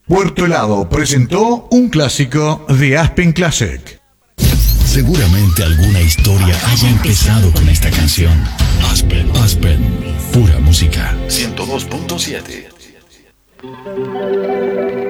Puerto Helado presentó un clásico de Aspen Classic. Seguramente alguna historia haya empezado con esta canción. Aspen, Aspen, pura música. 102.7.